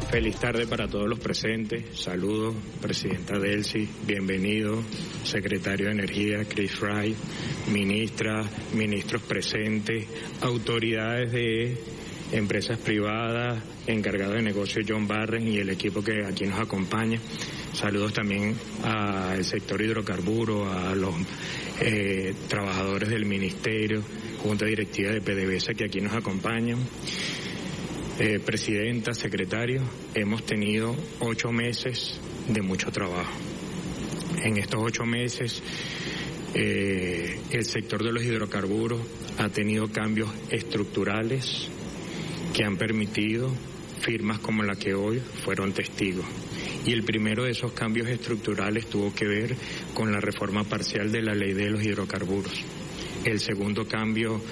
Feliz tarde para todos los presentes. Saludos, Presidenta Delcy, bienvenido, Secretario de Energía, Chris Wright, ministros presentes, autoridades de empresas privadas, encargado de negocios John Barren y el equipo que aquí nos acompaña. Saludos también al sector hidrocarburos, a los trabajadores del Ministerio, Junta Directiva de PDVSA que aquí nos acompañan. Presidenta, secretario, hemos tenido 8 meses de mucho trabajo. En estos 8 meses, el sector de los hidrocarburos ha tenido cambios estructurales que han permitido firmas como la que hoy fueron testigos. Y el primero de esos cambios estructurales tuvo que ver con la reforma parcial de la ley de los hidrocarburos. El segundo cambio